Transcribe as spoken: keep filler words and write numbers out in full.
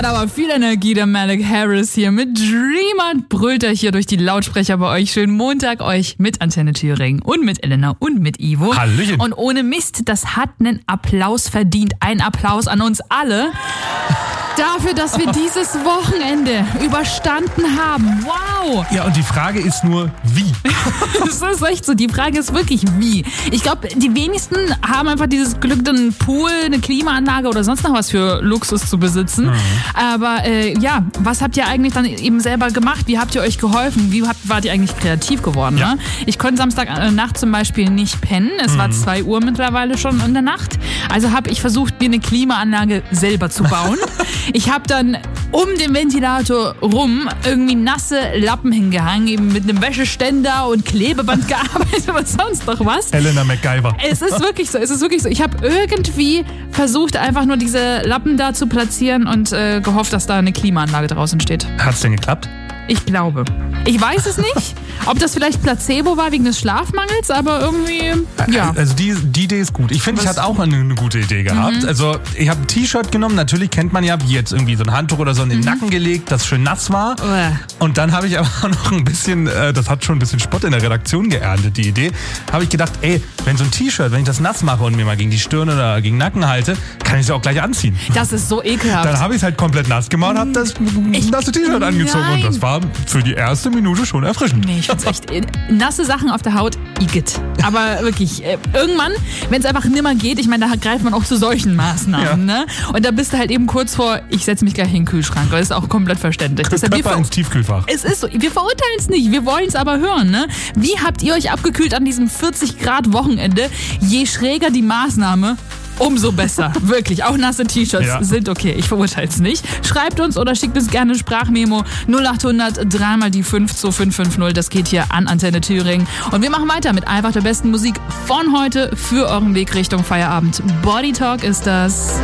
Aber viel Energie, der Malik Harris hier mit Dreamer. Brüllt er hier durch die Lautsprecher bei euch. Schönen Montag euch mit Antenne Thüringen und mit Elena und mit Ivo. Hallöchen. Und ohne Mist, das hat einen Applaus verdient. Ein Applaus an uns alle. Dafür, dass wir dieses Wochenende überstanden haben. Wow! Ja, und die Frage ist nur, wie? Das ist echt so. Die Frage ist wirklich, wie. Ich glaube, die wenigsten haben einfach dieses Glück, einen Pool, eine Klimaanlage oder sonst noch was für Luxus zu besitzen. Mhm. Aber äh, ja, was habt ihr eigentlich dann eben selber gemacht? Wie habt ihr euch geholfen? Wie habt, wart ihr eigentlich kreativ geworden? Ja. Ne? Ich konnte Samstagnacht zum Beispiel nicht pennen. Es mhm. war zwei Uhr mittlerweile schon in der Nacht. Also habe ich versucht, mir eine Klimaanlage selber zu bauen. Ich habe dann um den Ventilator rum irgendwie nasse Lappen hingehangen, eben mit einem Wäscheständer und Klebeband gearbeitet oder sonst noch was. Elena MacGyver. Es ist wirklich so, es ist wirklich so. Ich habe irgendwie versucht, einfach nur diese Lappen da zu platzieren und äh, gehofft, dass da eine Klimaanlage draus entsteht. Hat's denn geklappt? Ich glaube. Ich weiß es nicht, ob das vielleicht Placebo war wegen des Schlafmangels, aber irgendwie, ja. Also die, die Idee ist gut. Ich finde, ich hatte auch eine, eine gute Idee gehabt. Mhm. Also ich habe ein T-Shirt genommen, natürlich kennt man ja, wie jetzt irgendwie so ein Handtuch oder so in den mhm. Nacken gelegt, das schön nass war. Uah. Und dann habe ich aber noch ein bisschen, äh, das hat schon ein bisschen Spott in der Redaktion geerntet, die Idee, habe ich gedacht, ey, wenn so ein T-Shirt, wenn ich das nass mache und mir mal gegen die Stirn oder gegen den Nacken halte, kann ich es ja auch gleich anziehen. Das ist so ekelhaft. Dann habe ich es halt komplett nass gemacht und habe das ich, nasse T-Shirt angezogen nein. und das war für die erste Minute schon erfrischend. Nee, ich find's echt, nasse Sachen auf der Haut, igitt. Aber wirklich, äh, irgendwann, wenn es einfach nimmer geht, ich meine, da greift man auch zu solchen Maßnahmen, ja. ne? Und da bist du halt eben kurz vor, ich setze mich gleich in den Kühlschrank, das ist auch komplett verständlich. Deshalb Körper ins Tiefkühlfach. Es ist so, wir verurteilen es nicht, wir wollen es aber hören, ne? Wie habt ihr euch abgekühlt an diesem vierzig Grad Wochenende? Je schräger die Maßnahme, umso besser. Wirklich. Auch nasse T-Shirts ja. sind okay. Ich verurteile es nicht. Schreibt uns oder schickt uns gerne eine Sprachmemo null acht hundert drei mal die fünf zwei fünf fünf null. Das geht hier an Antenne Thüringen. Und wir machen weiter mit einfach der besten Musik von heute für euren Weg Richtung Feierabend. Body Talk ist das.